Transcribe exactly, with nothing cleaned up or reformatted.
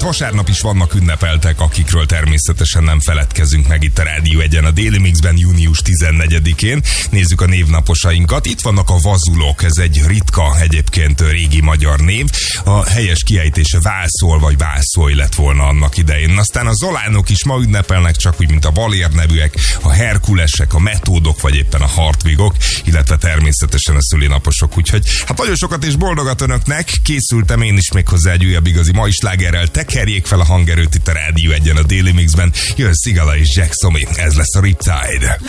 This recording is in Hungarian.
vasárnap is vannak ünnepeltek, akikről természetesen nem feledkezünk meg itt a Rádió Egyen a Daily Mixben június tizennegyedikén. Nézzük a névnaposainkat. Itt vannak a vazulok, ez egy ritka, egyébként régi magyar név. A helyes kiejtése Vászol vagy Vászolj lett volna annak idején. Aztán a Zolánok is ma ünnepelnek, csak úgy, mint a Valér nevűek, a Herkulesek, a Metódok vagy éppen a Hartvigok, illetve természetesen a szülinaposok. Úgyhogy hát nagyon sokat és boldogat önöknek. Készültem én is még hozzá egy újabb igazi mai slágerrel. Tekerjék fel a hangerőt itt a Rádió Egyen a Daily Mixben. Jön Szigala és Jack Somi. Ez lesz a Riptide.